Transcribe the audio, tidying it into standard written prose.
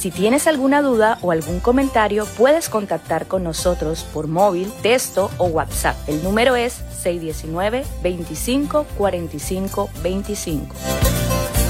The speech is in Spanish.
Si tienes alguna duda o algún comentario, puedes contactar con nosotros por móvil, texto o WhatsApp. El número es 619-2545-25.